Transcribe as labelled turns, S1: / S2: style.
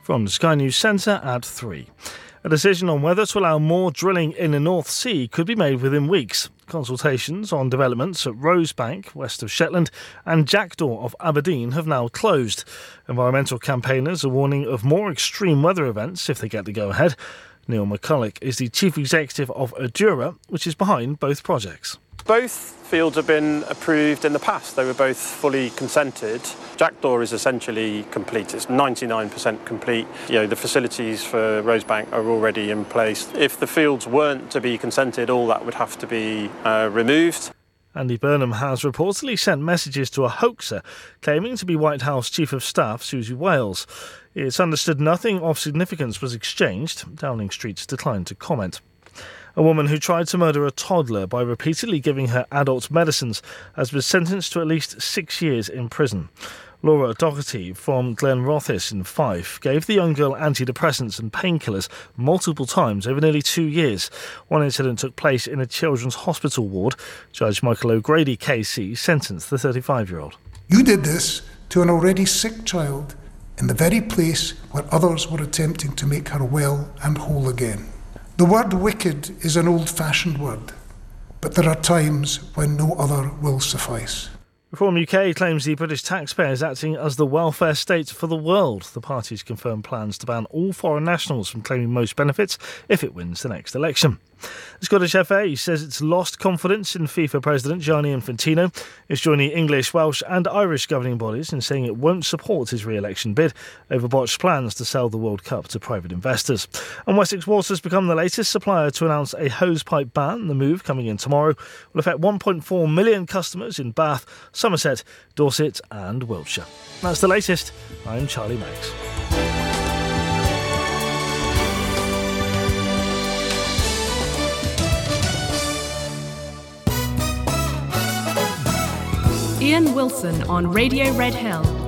S1: From the Sky News Centre at 3. A decision on whether to allow more drilling in the North Sea could be made within weeks. Consultations on developments at Rosebank, west of Shetland, and Jackdaw of Aberdeen have now closed. Environmental campaigners are warning of more extreme weather events if they get the go-ahead. Neil McCulloch is the chief executive of Adura, which is behind both projects.
S2: Both fields have been approved in the past. They were both fully consented. Jackdaw is essentially complete. It's 99% complete. The facilities for Rosebank are already in place. If the fields weren't to be consented, all that would have to be removed.
S1: Andy Burnham has reportedly sent messages to a hoaxer claiming to be White House Chief of Staff Susie Wales. It's understood nothing of significance was exchanged. Downing Street's declined to comment. A woman who tried to murder a toddler by repeatedly giving her adult medicines has been sentenced to at least 6 years in prison. Laura Doherty from Glenrothes in Fife gave the young girl antidepressants and painkillers multiple times over nearly 2 years. One incident took place in a children's hospital ward. Judge Michael O'Grady KC sentenced the 35-year-old.
S3: You did this to an already sick child in the very place where others were attempting to make her well and whole again. The word wicked is an old-fashioned word, but there are times when no other will suffice.
S1: Reform UK claims the British taxpayer is acting as the welfare state for the world. The party's confirmed plans to ban all foreign nationals from claiming most benefits if it wins the next election. The Scottish FA says it's lost confidence in FIFA President Gianni Infantino. It's joining English, Welsh and Irish governing bodies in saying it won't support his re-election bid over botched plans to sell the World Cup to private investors. And Wessex Water has become the latest supplier to announce a hosepipe ban. The move, coming in tomorrow, will affect 1.4 million customers in Bath, Somerset, Dorset and Wiltshire. That's the latest. I'm Charlie Maggs.
S4: Ian Wilson on Radio Red Hill